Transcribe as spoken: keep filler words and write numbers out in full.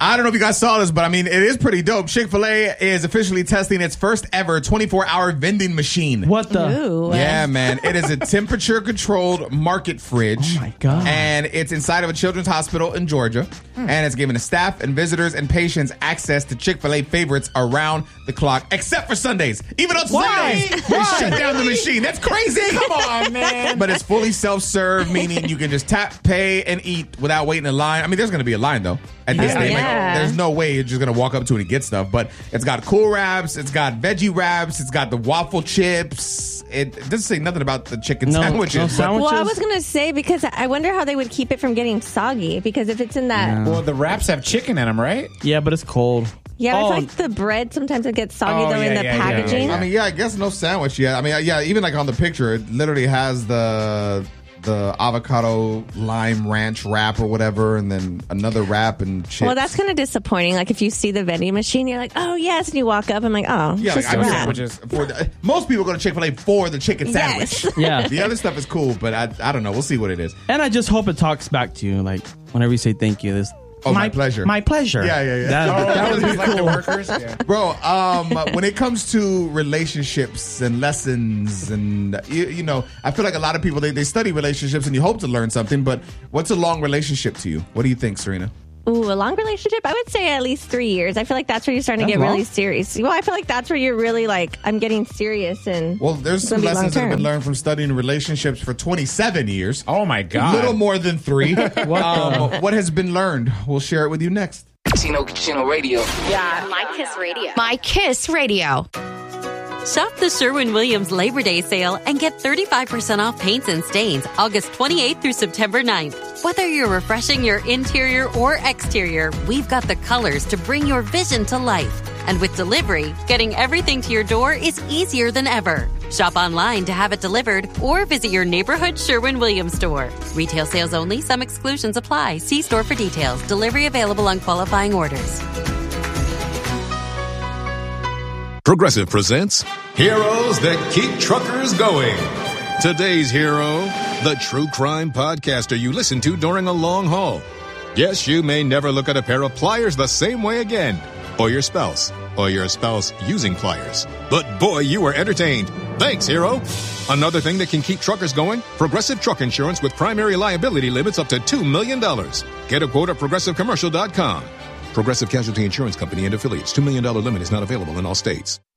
I don't know if you guys saw this, but I mean, it is pretty dope. Chick-fil-A is officially testing its first ever twenty-four hour vending machine. What the? Ooh. Yeah, man. It is a temperature-controlled market fridge. Oh, my God. And it's inside of a children's hospital in Georgia. Hmm. And it's giving the staff and visitors and patients access to Chick-fil-A favorites around the clock, except for Sundays. Even on Why? Sundays, they shut down the machine. That's crazy. Come on, man. But it's fully self-serve, meaning you can just tap, pay, and eat without waiting in line. I mean, there's going to be a line, though. At this Yeah. stage, like, Yeah. there's no way you're just going to walk up to it and get stuff. But it's got cool wraps. It's got veggie wraps. It's got the waffle chips. It, it doesn't say nothing about the chicken No- sandwiches. no but- sandwiches? Well, I was going to say, because I wonder how they would keep it from getting soggy, because if it's in that... Well, the wraps have chicken in them, right? Yeah, but it's cold. Yeah, I Oh. feel like the bread sometimes it gets soggy, Oh, though, in yeah, the yeah, yeah, packaging. yeah, I mean, yeah, I guess no sandwich yet. I mean, yeah, even like on the picture, it literally has the the avocado lime ranch wrap or whatever, and then another wrap and chips. Well, that's kind of disappointing. Like, if you see the vending machine, you're like, oh, yes, and you walk up, I'm like, oh, yeah, just like, a I'm wrap. sandwiches. For the, most people go to Chick-fil-A for the chicken Yes. sandwich. Yeah. The other stuff is cool, but I, I don't know. We'll see what it is. And I just hope it talks back to you, like, whenever you say thank you. This, Oh, my pleasure. My pleasure. Yeah, yeah, yeah. That, that would be like the cool. workers. Yeah. Bro, um, when it comes to relationships and lessons and, you, you know, I feel like a lot of people, they, they study relationships and you hope to learn something, but what's a long relationship to you? What do you think, Serena? Ooh, a long relationship? I would say at least three years. I feel like that's where you're starting to That's get really long? serious. Well, I feel like that's where you're really like, I'm getting serious and Well, there's it's some gonna be lessons that have been long-term. learned from studying relationships for twenty-seven years. Oh, my A God. little more than three. um, what has been learned? We'll share it with you next. Chino Chino Radio. My Kiss Radio. My Kiss Radio. Shop the Sherwin-Williams Labor Day sale and get thirty-five percent off paints and stains August twenty-eighth through September ninth. Whether you're refreshing your interior or exterior, we've got the colors to bring your vision to life. And with delivery, getting everything to your door is easier than ever. Shop online to have it delivered or visit your neighborhood Sherwin-Williams store. Retail sales only. Some exclusions apply. See store for details. Delivery available on qualifying orders. Progressive presents Heroes That Keep Truckers Going. Today's hero, the true crime podcaster you listen to during a long haul. Yes, you may never look at a pair of pliers the same way again. Or your spouse. Or your spouse using pliers. But boy, you were entertained. Thanks, hero. Another thing that can keep truckers going, Progressive Truck Insurance with primary liability limits up to two million dollars. Get a quote at progressive commercial dot com. Progressive Casualty Insurance Company and affiliates. two million dollars limit is not available in all states.